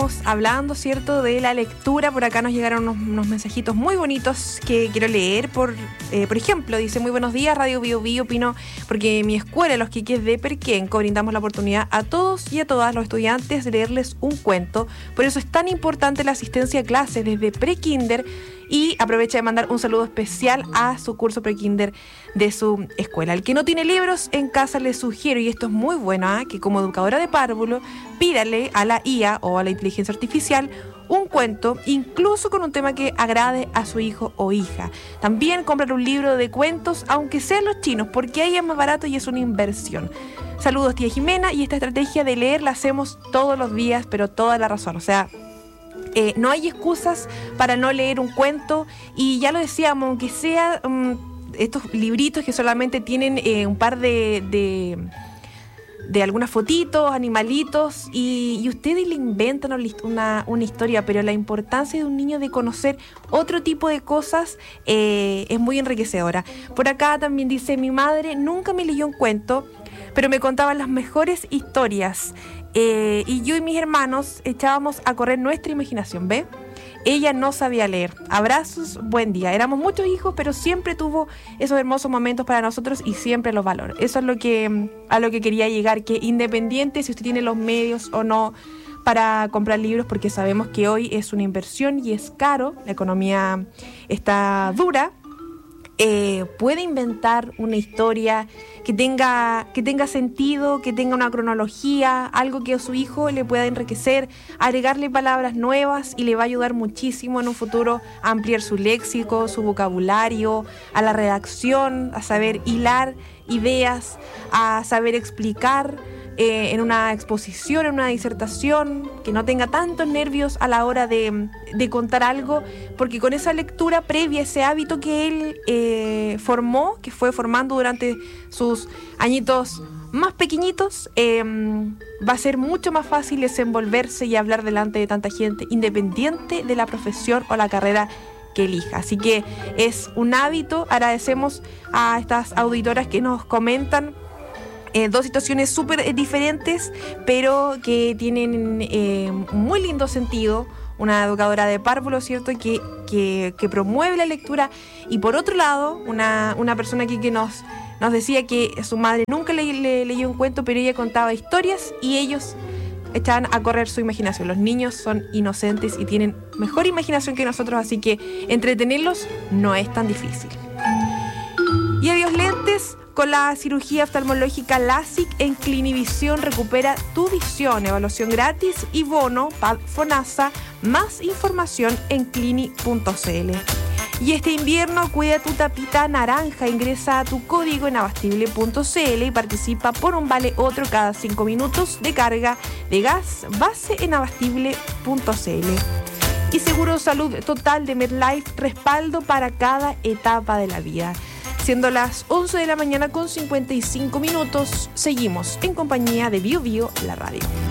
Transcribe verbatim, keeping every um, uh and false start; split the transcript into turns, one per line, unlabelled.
Hablando, ¿cierto?, de la lectura. Por acá nos llegaron unos, unos mensajitos muy bonitos que quiero leer. Por eh, por ejemplo, dice: muy buenos días, Radio Bio Bio. Opino porque en mi escuela, Los Quiques de Perquenco, brindamos la oportunidad a todos y a todas los estudiantes de leerles un cuento. Por eso es tan importante la asistencia a clases desde pre-kinder. Y aprovecha de mandar un saludo especial a su curso pre-kinder de su escuela. El que no tiene libros en casa, le sugiero, y esto es muy bueno, ¿eh?, que como educadora de párvulo, pídale a la I A o a la inteligencia artificial un cuento, incluso con un tema que agrade a su hijo o hija. También comprar un libro de cuentos, aunque sean los chinos, porque ahí es más barato y es una inversión. Saludos, tía Jimena, y esta estrategia de leer la hacemos todos los días, pero toda la razón, o sea... Eh, no hay excusas para no leer un cuento, y ya lo decíamos, aunque sea um, estos libritos que solamente tienen eh, un par de, de, de algunas fotitos, animalitos, y, y ustedes le inventan una, una historia, pero la importancia de un niño de conocer otro tipo de cosas eh, es muy enriquecedora. Por acá también dice: mi madre nunca me leyó un cuento, pero me contaba las mejores historias. Eh, y yo y mis hermanos echábamos a correr nuestra imaginación, ¿ve? Ella no sabía leer. Abrazos, buen día. Éramos muchos hijos, pero siempre tuvo esos hermosos momentos para nosotros y siempre los valoró. Eso es lo que, a lo que quería llegar, que independiente si usted tiene los medios o no para comprar libros, porque sabemos que hoy es una inversión y es caro, la economía está dura. Eh, puede inventar una historia que tenga, que tenga sentido, que tenga una cronología, algo que a su hijo le pueda enriquecer, agregarle palabras nuevas, y le va a ayudar muchísimo en un futuro a ampliar su léxico, su vocabulario, a la redacción, a saber hilar ideas, a saber explicar eh, en una exposición, en una disertación, que no tenga tantos nervios a la hora de, de contar algo, porque con esa lectura previa, ese hábito que él eh, formó, que fue formando durante sus añitos más pequeñitos, eh, va a ser mucho más fácil desenvolverse y hablar delante de tanta gente, independiente de la profesión o la carrera que elija. Así que es un hábito. Agradecemos a estas auditoras que nos comentan Eh, dos situaciones súper eh, diferentes, pero que tienen eh, muy lindo sentido. Una educadora de párvulo, ¿cierto?, que, que, que promueve la lectura, y por otro lado, una, una persona aquí que nos, nos decía que su madre nunca le, le leyó un cuento, pero ella contaba historias y ellos echaban a correr su imaginación. Los niños son inocentes y tienen mejor imaginación que nosotros, así que entretenerlos no es tan difícil. Y adiós lentes. Con la cirugía oftalmológica LASIK en Clinivisión, recupera tu visión. Evaluación gratis y bono P A D FONASA. Más información en clini punto c l. Y este invierno cuida tu tapita naranja. Ingresa a tu código en abastible punto c l y participa por un vale otro cada cinco minutos de carga de gas base en abastible punto c l. Y Seguro Salud Total de MedLife, respaldo para cada etapa de la vida. Siendo las once de la mañana con cincuenta y cinco minutos, seguimos en compañía de Bio Bio, la radio.